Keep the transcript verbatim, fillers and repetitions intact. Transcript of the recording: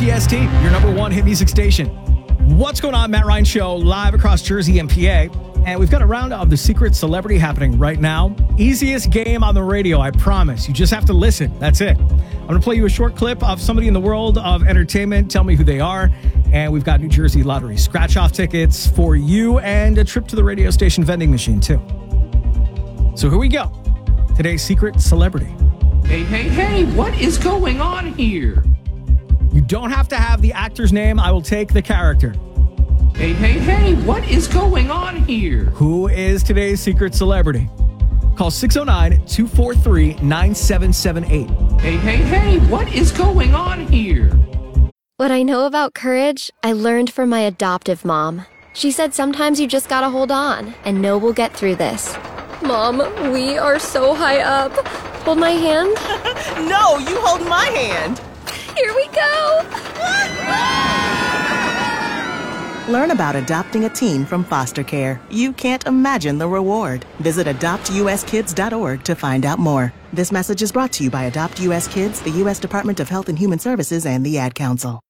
P S T, your number one hit music station. What's going on? Matt Ryan Show, live across Jersey and P A. And we've got a round of the Secret Celebrity happening right now. Easiest game on the radio, I promise. You just have to listen. That's it. I'm going to play you a short clip of somebody in the world of entertainment. Tell me who they are. And we've got New Jersey Lottery scratch-off tickets for you and a trip to the radio station vending machine, too. So here we go. Today's Secret Celebrity. Hey, hey, hey, what is going on here? You don't have to have the actor's name. I will take the character. Hey, hey, hey, what is going on here? Who is today's Secret Celebrity? Call six oh nine, two four three, nine seven seven eight. Hey, hey, hey, what is going on here? What I know about courage, I learned from my adoptive mom. She said sometimes you just gotta hold on and know we'll get through this. Mom, we are so high up. Hold my hand. No, you hold my hand. Here we go. Learn about adopting a teen from foster care. You can't imagine the reward. Visit adopt u s kids dot org to find out more. This message is brought to you by Adopt U S Kids, the U S Department of Health and Human Services, and the Ad Council.